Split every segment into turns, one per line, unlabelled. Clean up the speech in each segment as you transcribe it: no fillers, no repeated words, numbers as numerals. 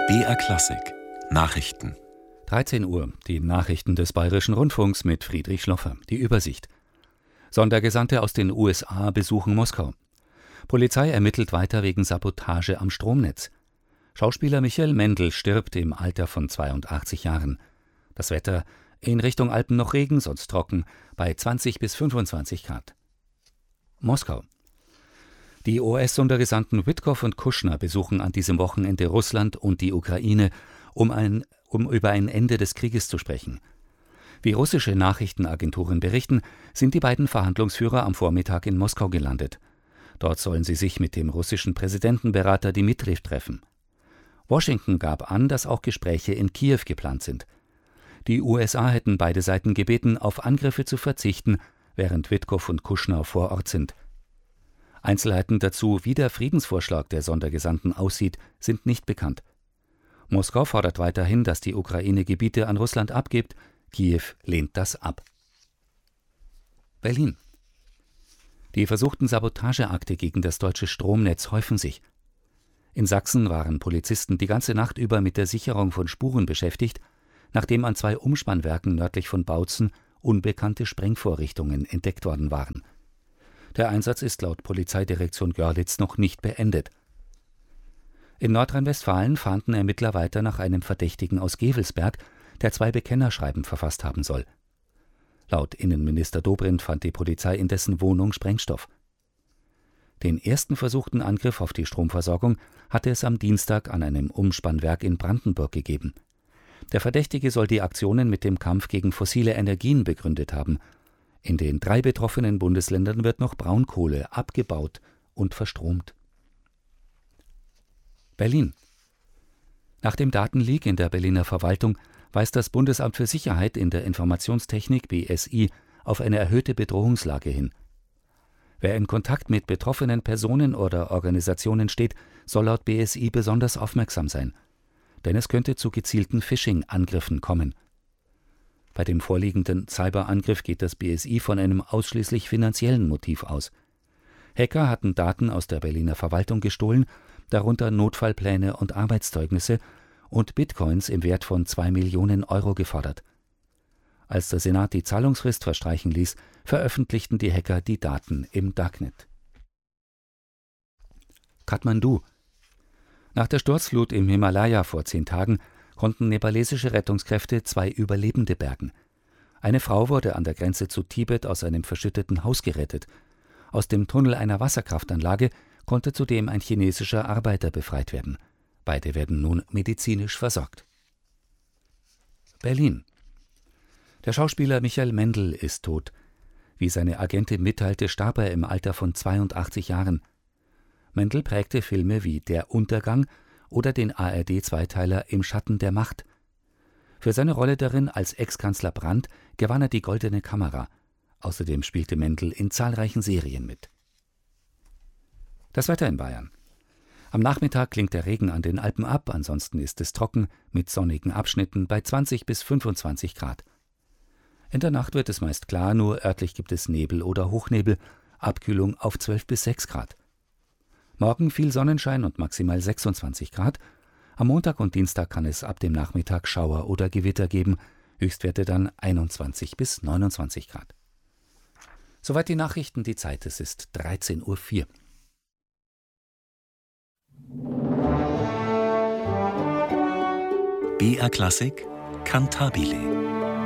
BR Klassik Nachrichten.
13 Uhr, die Nachrichten des Bayerischen Rundfunks mit Friedrich Schloffer. Die Übersicht. Sondergesandte aus den USA besuchen Moskau. Polizei ermittelt weiter wegen Sabotage am Stromnetz. Schauspieler Michael Mendl stirbt im Alter von 82 Jahren. Das Wetter: in Richtung Alpen noch Regen, sonst trocken, bei 20 bis 25 Grad. Moskau. Die US-Sondergesandten Witkoff und Kushner besuchen an diesem Wochenende Russland und die Ukraine, um über ein Ende des Krieges zu sprechen. Wie russische Nachrichtenagenturen berichten, sind die beiden Verhandlungsführer am Vormittag in Moskau gelandet. Dort sollen sie sich mit dem russischen Präsidentenberater Dmitrijew treffen. Washington gab an, dass auch Gespräche in Kiew geplant sind. Die USA hätten beide Seiten gebeten, auf Angriffe zu verzichten, während Witkoff und Kushner vor Ort sind. Einzelheiten dazu, wie der Friedensvorschlag der Sondergesandten aussieht, sind nicht bekannt. Moskau fordert weiterhin, dass die Ukraine Gebiete an Russland abgibt. Kiew lehnt das ab. Berlin. Die versuchten Sabotageakte gegen das deutsche Stromnetz häufen sich. In Sachsen waren Polizisten die ganze Nacht über mit der Sicherung von Spuren beschäftigt, nachdem an 2 Umspannwerken nördlich von Bautzen unbekannte Sprengvorrichtungen entdeckt worden waren. Der Einsatz ist laut Polizeidirektion Görlitz noch nicht beendet. In Nordrhein-Westfalen fahnden Ermittler weiter nach einem Verdächtigen aus Gevelsberg, der 2 Bekennerschreiben verfasst haben soll. Laut Innenminister Dobrindt fand die Polizei in dessen Wohnung Sprengstoff. Den ersten versuchten Angriff auf die Stromversorgung hatte es am Dienstag an einem Umspannwerk in Brandenburg gegeben. Der Verdächtige soll die Aktionen mit dem Kampf gegen fossile Energien begründet haben. In den 3 betroffenen Bundesländern wird noch Braunkohle abgebaut und verstromt. Berlin. Nach dem Datenleak in der Berliner Verwaltung weist das Bundesamt für Sicherheit in der Informationstechnik BSI auf eine erhöhte Bedrohungslage hin. Wer in Kontakt mit betroffenen Personen oder Organisationen steht, soll laut BSI besonders aufmerksam sein. Denn es könnte zu gezielten Phishing-Angriffen kommen. Bei dem vorliegenden Cyberangriff geht das BSI von einem ausschließlich finanziellen Motiv aus. Hacker hatten Daten aus der Berliner Verwaltung gestohlen, darunter Notfallpläne und Arbeitszeugnisse, und Bitcoins im Wert von 2 Millionen Euro gefordert. Als der Senat die Zahlungsfrist verstreichen ließ, veröffentlichten die Hacker die Daten im Darknet. Kathmandu. Nach der Sturzflut im Himalaya vor 10 Tagen konnten nepalesische Rettungskräfte 2 Überlebende bergen. Eine Frau wurde an der Grenze zu Tibet aus einem verschütteten Haus gerettet. Aus dem Tunnel einer Wasserkraftanlage konnte zudem ein chinesischer Arbeiter befreit werden. Beide werden nun medizinisch versorgt. Berlin. Der Schauspieler Michael Mendl ist tot. Wie seine Agentin mitteilte, starb er im Alter von 82 Jahren. Mendl prägte Filme wie Der Untergang oder den ARD-Zweiteiler Im Schatten der Macht. Für seine Rolle darin als Ex-Kanzler Brandt gewann er die Goldene Kamera. Außerdem spielte Mendl in zahlreichen Serien mit. Das Wetter in Bayern. Am Nachmittag klingt der Regen an den Alpen ab, ansonsten ist es trocken mit sonnigen Abschnitten bei 20 bis 25 Grad. In der Nacht wird es meist klar, nur örtlich gibt es Nebel oder Hochnebel, Abkühlung auf 12 bis 6 Grad. Morgen viel Sonnenschein und maximal 26 Grad. Am Montag und Dienstag kann es ab dem Nachmittag Schauer oder Gewitter geben, Höchstwerte dann 21 bis 29 Grad. Soweit die Nachrichten, die Zeit, es ist 13:04 Uhr.
BR Klassik Cantabile.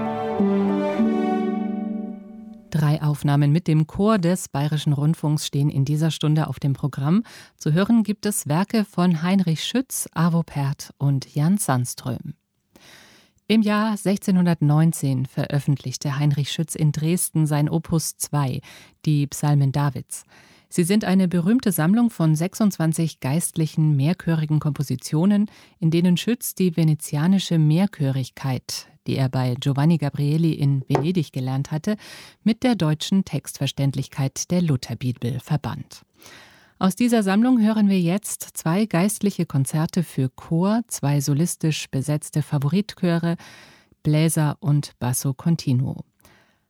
3 Aufnahmen mit dem Chor des Bayerischen Rundfunks stehen in dieser Stunde auf dem Programm. Zu hören gibt es Werke von Heinrich Schütz, Arvo Pärt und Jan Sandström. Im Jahr 1619 veröffentlichte Heinrich Schütz in Dresden sein Opus 2, die Psalmen Davids. Sie sind eine berühmte Sammlung von 26 geistlichen, mehrchörigen Kompositionen, in denen Schütz die venezianische Mehrchörigkeit, die er bei Giovanni Gabrieli in Venedig gelernt hatte, mit der deutschen Textverständlichkeit der Lutherbibel verband. Aus dieser Sammlung hören wir jetzt 2 geistliche Konzerte für Chor, 2 solistisch besetzte Favoritchöre, Bläser und Basso Continuo.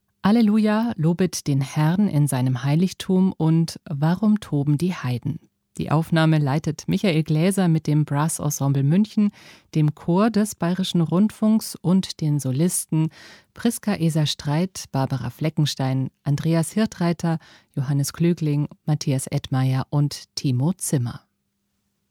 Alleluja, lobet den Herrn in seinem Heiligtum und Warum toben die Heiden? Die Aufnahme leitet Michael Gläser mit dem Brass Ensemble München, dem Chor des Bayerischen Rundfunks und den Solisten Priska Eser-Streit, Barbara Fleckenstein, Andreas Hirtreiter, Johannes Klügling, Matthias Ettmeier und Timo Zimmer.